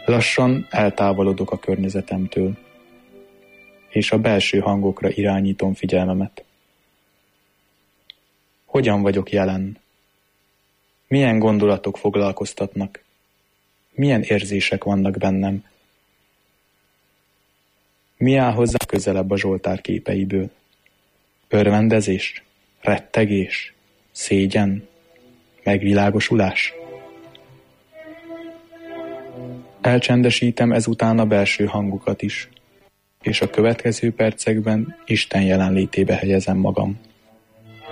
Lassan eltávolodok a környezetemtől, és a belső hangokra irányítom figyelmemet. Hogyan vagyok jelen? Milyen gondolatok foglalkoztatnak? Milyen érzések vannak bennem? Mi áll hozzá közelebb a Zsoltár képeiből? Örvendezés? Rettegés? Szégyen? Megvilágosulás? Elcsendesítem ezután a belső hangokat is, és a következő percekben Isten jelenlétébe helyezem magam.